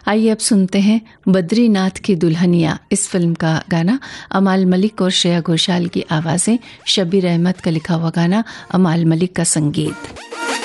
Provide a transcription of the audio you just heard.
आइए अब सुनते हैं बद्रीनाथ की दुल्हनिया इस फिल्म का गाना। अमाल मलिक और श्रेया घोषाल की आवाज़ें, शब्बीर अहमद का लिखा हुआ गाना, अमाल मलिक का संगीत।